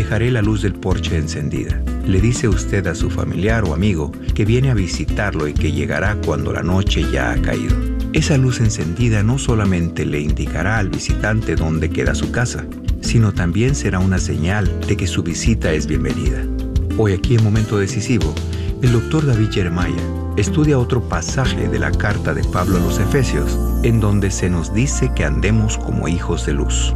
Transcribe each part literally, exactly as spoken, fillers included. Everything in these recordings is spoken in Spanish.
dejaré la luz del porche encendida. Le dice usted a su familiar o amigo que viene a visitarlo y que llegará cuando la noche ya ha caído. Esa luz encendida no solamente le indicará al visitante dónde queda su casa, sino también será una señal de que su visita es bienvenida. Hoy aquí en Momento Decisivo, el doctor David Jeremiah estudia otro pasaje de la carta de Pablo a los Efesios, en donde se nos dice que andemos como hijos de luz.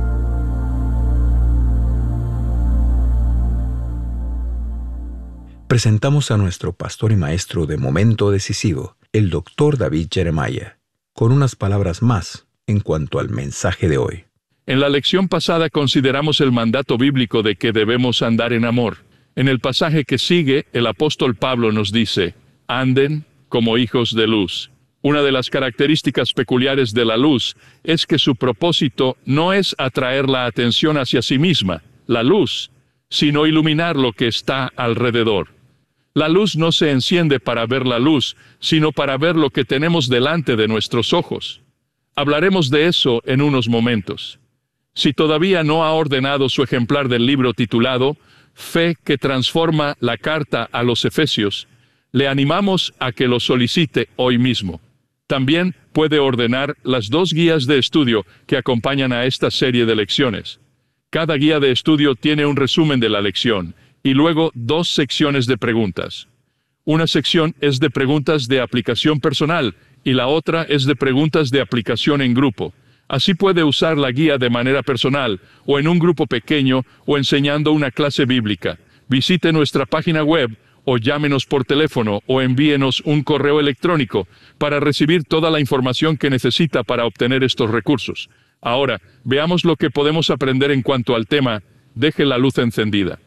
Presentamos a nuestro pastor y maestro de Momento Decisivo, el doctor David Jeremiah, con unas palabras más en cuanto al mensaje de hoy. En la lección pasada consideramos el mandato bíblico de que debemos andar en amor. En el pasaje que sigue, el apóstol Pablo nos dice, anden como hijos de luz. Una de las características peculiares de la luz es que su propósito no es atraer la atención hacia sí misma, la luz, sino iluminar lo que está alrededor. La luz no se enciende para ver la luz, sino para ver lo que tenemos delante de nuestros ojos. Hablaremos de eso en unos momentos. Si todavía no ha ordenado su ejemplar del libro titulado Fe que transforma la carta a los Efesios, le animamos a que lo solicite hoy mismo. También puede ordenar las dos guías de estudio que acompañan a esta serie de lecciones. Cada guía de estudio tiene un resumen de la lección y luego dos secciones de preguntas. Una sección es de preguntas de aplicación personal y la otra es de preguntas de aplicación en grupo. Así puede usar la guía de manera personal o en un grupo pequeño o enseñando una clase bíblica. Visite nuestra página web o llámenos por teléfono o envíenos un correo electrónico para recibir toda la información que necesita para obtener estos recursos. Ahora, veamos lo que podemos aprender en cuanto al tema, deje la luz encendida.